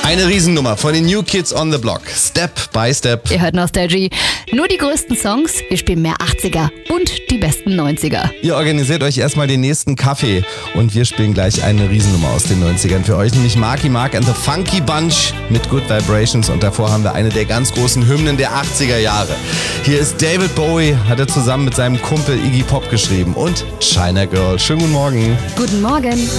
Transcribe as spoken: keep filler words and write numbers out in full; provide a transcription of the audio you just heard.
Eine Riesennummer von den New Kids on the Block. Step by Step. Ihr hört Nostalgie. Nur die größten Songs, wir spielen mehr achtziger und die besten neunziger. Ihr organisiert euch erstmal den nächsten Kaffee und wir spielen gleich eine Riesennummer aus den neunzigern für euch, nämlich Marky Mark and the Funky Bunch mit Good Vibrations und davor haben wir eine der ganz großen Hymnen der achtziger Jahre. Hier ist David Bowie, hat er zusammen mit seinem Kumpel Iggy Pop geschrieben und China Girl. Schönen guten Morgen. Guten Morgen.